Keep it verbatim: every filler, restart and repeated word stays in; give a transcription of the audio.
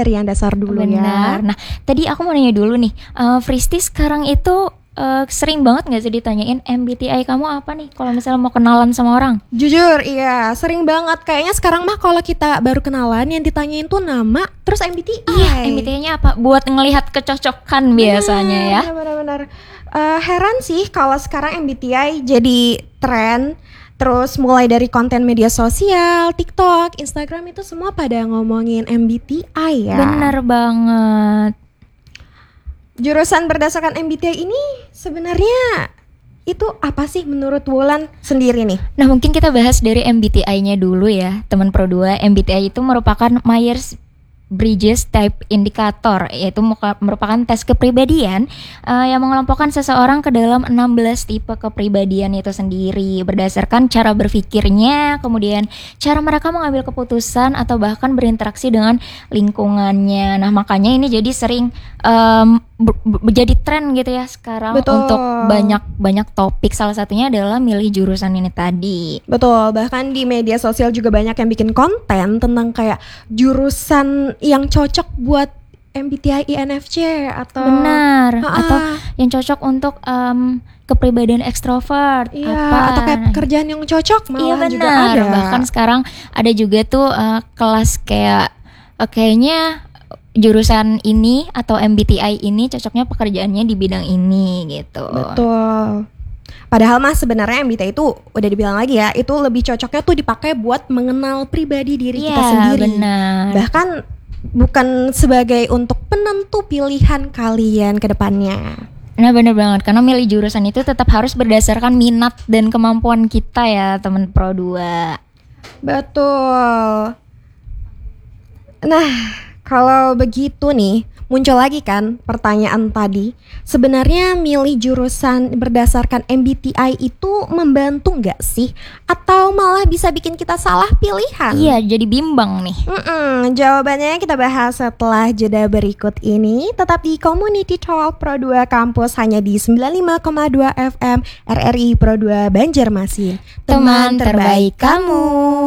dari yang dasar dulu. Benar. Ya. Nah, tadi aku mau nanya dulu nih, uh, Fristi sekarang itu uh, sering banget nggak sih ditanyain M B T I kamu apa nih? Kalau misalnya mau kenalan sama orang? Jujur, iya, sering banget. Kayaknya sekarang mah kalau kita baru kenalan yang ditanyain tuh nama, terus M B T I. Iya, M B T I-nya apa? Buat ngelihat kecocokan biasanya ya. Benar-benar. Uh, heran sih kalau sekarang M B T I jadi tren. Terus mulai dari konten media sosial, TikTok, Instagram itu semua pada ngomongin M B T I ya. Bener banget. Jurusan berdasarkan M B T I ini sebenarnya itu apa sih menurut Wulan sendiri nih? Nah, mungkin kita bahas dari M B T I-nya dulu ya, teman Pro dua. M B T I itu merupakan Myers Briggs Type Indicator, yaitu merupakan tes kepribadian uh, yang mengelompokkan seseorang ke dalam enam belas tipe kepribadian itu sendiri berdasarkan cara berpikirnya, kemudian cara mereka mengambil keputusan atau bahkan berinteraksi dengan lingkungannya. Nah, makanya ini jadi sering um, menjadi tren gitu ya sekarang. Betul. Untuk banyak-banyak topik, salah satunya adalah milih jurusan ini tadi. Betul, bahkan di media sosial juga banyak yang bikin konten tentang kayak jurusan yang cocok buat M B T I I N F J atau benar, ha-ha. atau yang cocok untuk um, kepribadian ekstrovert, iya, apa atau kayak pekerjaan yang cocok malah iya, juga benar. ada. Bahkan sekarang ada juga tuh uh, kelas kayak uh, kayaknya jurusan ini atau M B T I ini cocoknya pekerjaannya di bidang ini gitu. Betul. Padahal mah sebenarnya M B T I itu udah dibilang lagi ya, itu lebih cocoknya tuh dipakai buat mengenal pribadi diri Iya, kita sendiri. Benar. Bahkan bukan sebagai untuk penentu pilihan kalian ke depannya. Nah, benar banget, karena milih jurusan itu tetap harus berdasarkan minat dan kemampuan kita ya, teman Pro dua. Betul. Nah, kalau begitu nih, muncul lagi kan pertanyaan tadi. Sebenarnya milih jurusan berdasarkan M B T I itu membantu nggak sih? Atau malah bisa bikin kita salah pilihan? Iya, jadi bimbang nih. Mm-mm, jawabannya kita bahas setelah jeda berikut ini. Tetap di Community Talk Pro dua Kampus hanya di sembilan puluh lima koma dua F M R R I Pro dua Banjarmasin. Teman terbaik kamu.